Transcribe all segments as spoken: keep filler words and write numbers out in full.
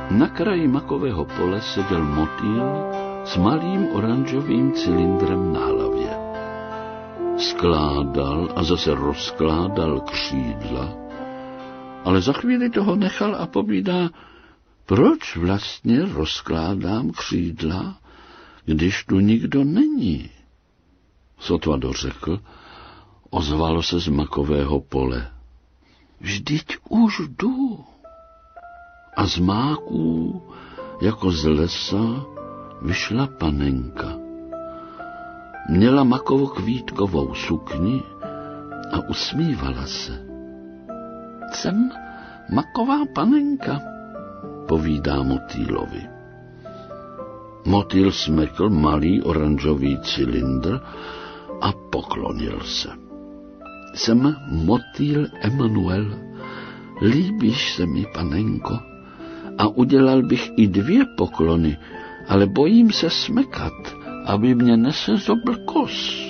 Na kraji makového pole seděl motýl s malým oranžovým cylindrem na hlavě. Skládal a zase rozkládal křídla, ale za chvíli toho nechal a povídá, proč vlastně rozkládám křídla, když tu nikdo není. Sotva dořekl, ozvalo se z makového pole. Vždyť už jdu. A z máků, jako z lesa, vyšla panenka. Měla makovo-kvítkovou sukni a usmívala se. Jsem maková panenka, povídá motýlovi. Motýl smekl malý oranžový cylindr a poklonil se. Jsem motýl Emanuel, líbíš se mi, panenko, a udělal bych i dvě poklony, ale bojím se smekat, aby mě nesezobl kos.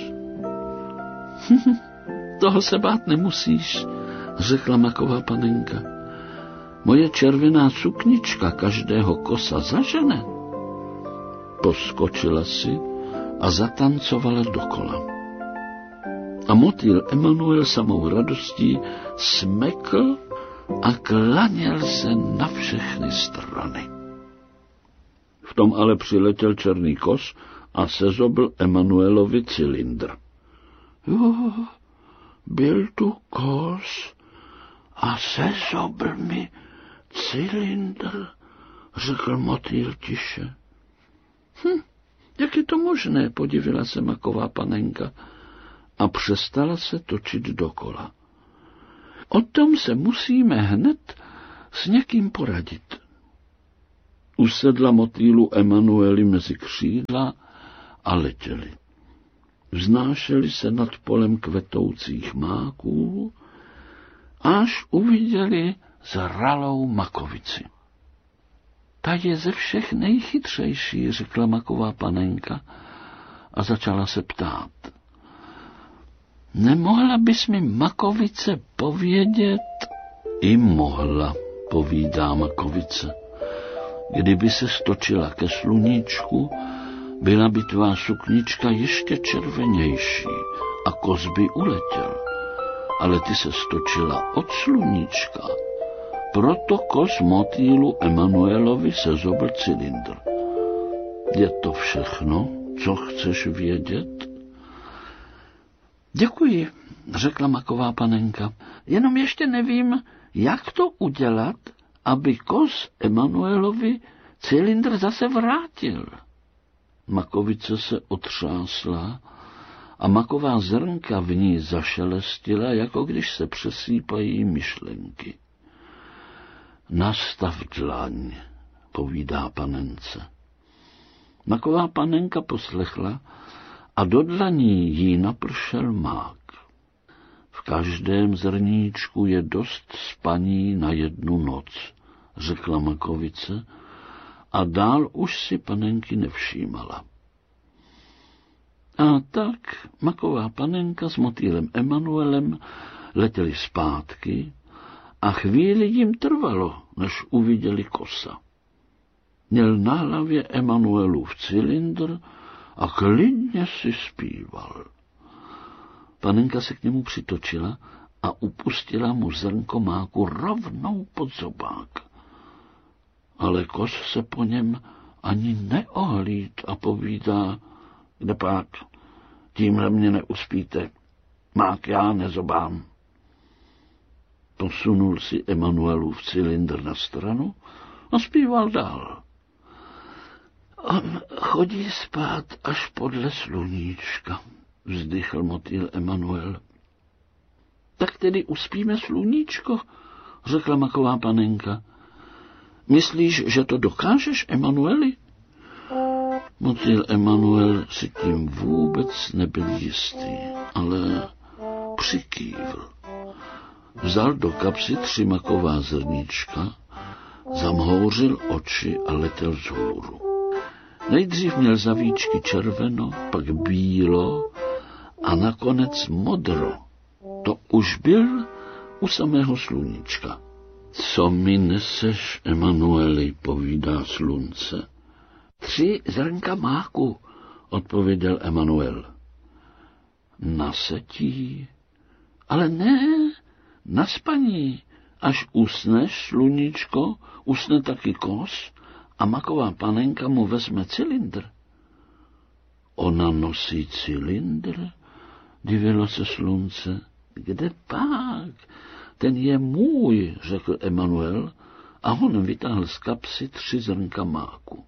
Toho se bát nemusíš, řekla maková panenka. Moje červená suknička každého kosa zažene. Poskočila si a zatancovala dokola. A motýl Emanuel samou radostí smekl a klaněl se na všechny strany. V tom ale přiletěl černý kos a sezobl Emanuelovi cylindr. Jo, byl tu kos a sezobl mi cylindr, řekl motýl tiše. Hm, jak je to možné, podivila se maková panenka a přestala se točit dokola. O tom se musíme hned s někým poradit. Usedla motýlu Emanueli mezi křídla a letěli. Vznášeli se nad polem kvetoucích máků, až uviděli zralou makovici. Ta je ze všech nejchytřejší, řekla maková panenka a začala se ptát. Nemohla bys mi, makovice, povědět? I mohla, povídá makovice. Kdyby se stočila ke sluníčku, byla by tvá suknička ještě červenější a kos by uletěl. Ale ty se stočila od sluníčka, proto kos motýlu Emanuelovi sezobl cylindr. Je to všechno, co chceš vědět? Děkuji, řekla maková panenka. Jenom ještě nevím, jak to udělat, aby kos Emanuelovi cylindr zase vrátil. Makovice se otřásla a maková zrnka v ní zašelestila, jako když se přesýpají myšlenky. Nastav dlaň, povídá panence. Maková panenka poslechla a do dlaní jí napršel mák. V každém zrníčku je dost spaní na jednu noc, řekla makovice, a dál už si panenky nevšímala. A tak maková panenka s motýlem Emanuelem letěli zpátky a chvíli jim trvalo, než uviděli kosa. Měl na hlavě Emanuelův cylindr a klidně si zpíval. Panenka se k němu přitočila a upustila mu zrnko máku rovnou pod zobák. Ale kos se po něm ani neohlíd a povídá, kdepak, tímhle mě neuspíte, mák já nezobám. Posunul si Emanuelův cylindr na stranu a zpíval dál. On chodí spát až podle sluníčka, vzdychl motýl Emanuel. Tak tedy uspíme sluníčko, řekla maková panenka. Myslíš, že to dokážeš, Emanueli? Motýl Emanuel si tím vůbec nebyl jistý, ale přikývl. Vzal do kapsy tři maková zrníčka, zamhouřil oči a letěl vzhůru. Nejdřív měl za víčky červeno, pak bílo a nakonec modro. To už byl u samého sluníčka. Co mi neseš, Emanueli, povídá slunce. Tři zrnka máku, odpověděl Emanuel. Na setí, ale ne, na spaní. Až usneš, sluníčko, usne taky kos a maková panenka mu vezme cylindr. Ona nosí cylindr, divilo se slunce. Kde pak? Ten je můj, řekl Emanuel a on vytáhl z kapsy tři zrnka máku.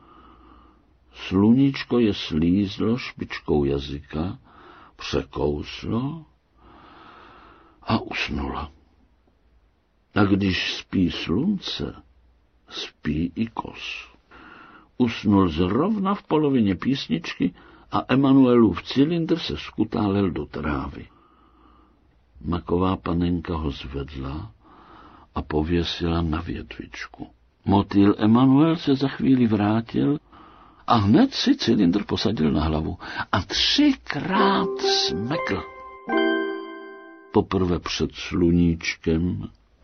Sluníčko je slízlo špičkou jazyka, překouslo a usnulo. A když spí slunce, spí i kos. Usnul zrovna v polovině písničky a Emanuelův cylindr se skutálel do trávy. Maková panenka ho zvedla a pověsila na větvičku. Motýl Emanuel se za chvíli vrátil a hned si cylindr posadil na hlavu a třikrát smekl. Poprvé před sluníčkem,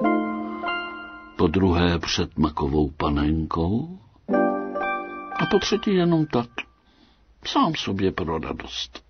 podruhé před makovou panenkou a po třetí jenom tak, sám sobě pro radost.